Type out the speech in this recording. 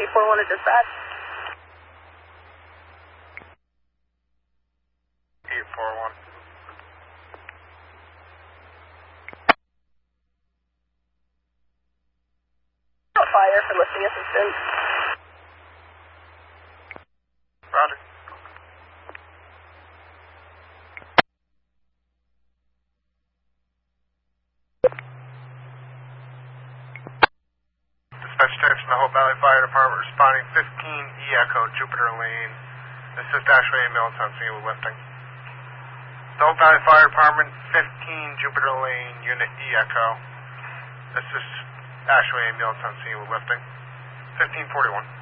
841 to dispatch. 841. Fire for lifting assistance. Roger. Dispatch attention, the Hope Valley Fire Department responding 15 Echo Jupiter Lane. Assist Ashway ambulance on scene with lifting. The Hope Valley Fire Department 15 Jupiter Lane, Unit Echo. Assist Ashway ambulance on scene with lifting. 1541.